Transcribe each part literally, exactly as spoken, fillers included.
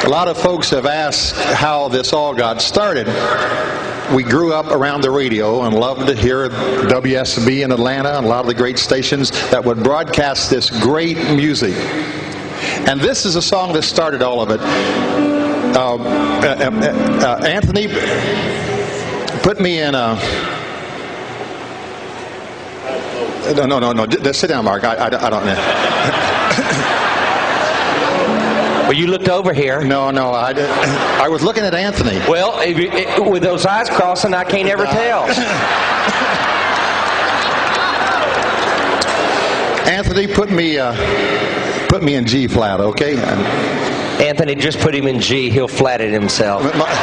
A lot of folks have asked how this all got started. We grew up around the radio and loved to hear W S B in Atlanta and a lot of the great stations that would broadcast this great music. And this is a song that started all of it. Uh, uh, uh, uh, Anthony put me in a... No, no, no, no. Just sit down, Mark. I, I, I don't know. Well, you looked over here. No, no, I did. I was looking at Anthony. Well, it, it, with those eyes crossing, I can't ever tell. Anthony, put me, uh, put me in G flat, okay? Anthony, just put him in G. He'll flat it himself.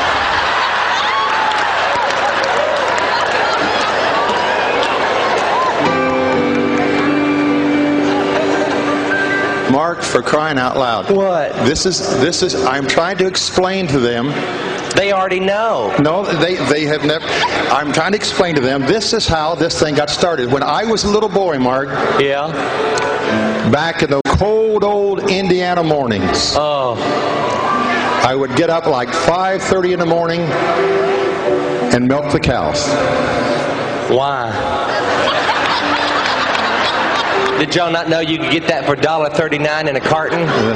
Mark, for crying out loud. What? This is, this is, I'm trying to explain to them. They already know. No, they, they have never, I'm trying to explain to them, this is how this thing got started. When I was a little boy, Mark. Yeah. Back in the cold old Indiana mornings. Oh. I would get up like five thirty in the morning and milk the cows. Why? Did y'all not know you could get that for one dollar thirty-nine in a carton?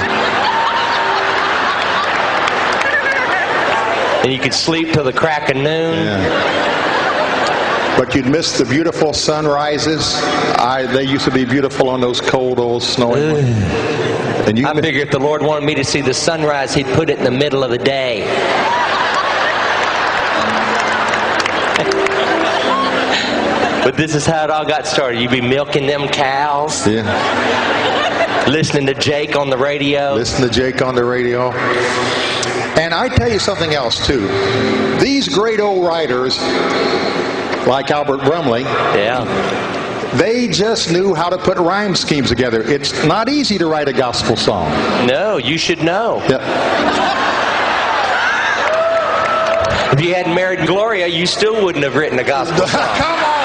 Yeah. And you could sleep till the crack of noon? Yeah. But you'd miss the beautiful sunrises. I, they used to be beautiful on those cold old snowy ones. And you I figure if the Lord wanted me to see the sunrise, He'd put it in the middle of the day. But this is how it all got started. You'd be milking them cows. Yeah. Listening to Jake on the radio. Listen to Jake on the radio. And I tell you something else, too. These great old writers, like Albert Brumley, yeah, they just knew how to put rhyme schemes together. It's not easy to write a gospel song. No, you should know. Yep. If you hadn't married Gloria, you still wouldn't have written a gospel song. Come on!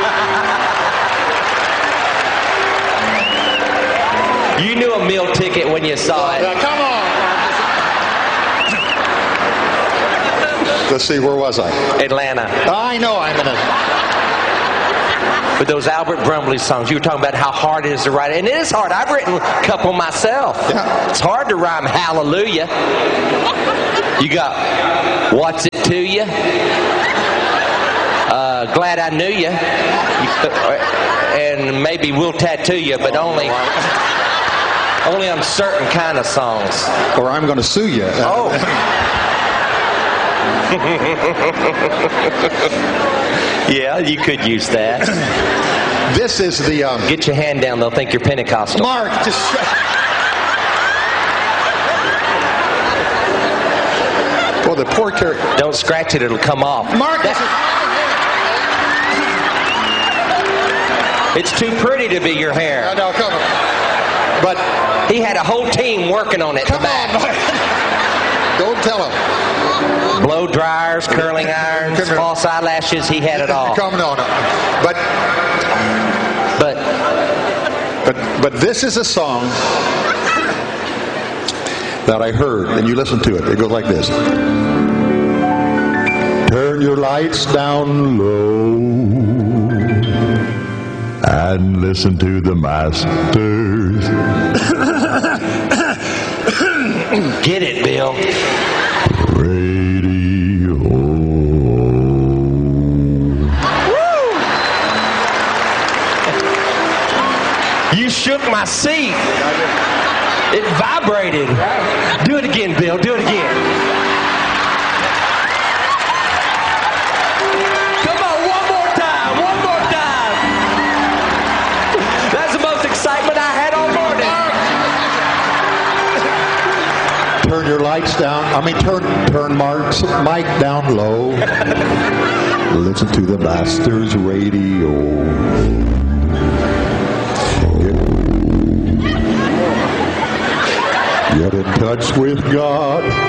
You knew a meal ticket when you saw it. Uh, come on! Let's see, where was I? Atlanta. I know I'm in a... With those Albert Brumley songs, you were talking about how hard it is to write. And it is hard. I've written a couple myself. Yeah. It's hard to rhyme hallelujah. You got what's it to you? Uh, glad I knew you. And maybe we'll tattoo you, but only... Only on certain kind of songs. Or I'm going to sue you. Oh. Yeah, you could use that. This is the... Um, Get your hand down, they'll think you're Pentecostal. Mark, just... Well, the poor character... Don't scratch it, it'll come off. Mark, that... It's too pretty to be your hair. No, no, come on. But... He had a whole team working on it. Come on, Mark. Don't tell him. Blow dryers, curling irons, false eyelashes, he had it all. Come on. But... But... But, but this is a song that I heard, and you listen to it. It goes like this. Turn your lights down low and listen to the masters. Get it, Bill. Radio. Woo! You shook my seat. It vibrated. Do it again, Bill. Do it again. Come on, one more time. One more time. That's the most excitement I had all morning. Turn your lights down. I mean, turn turn Mark's mic down low. Listen to the Masters Radio. Get in touch with God.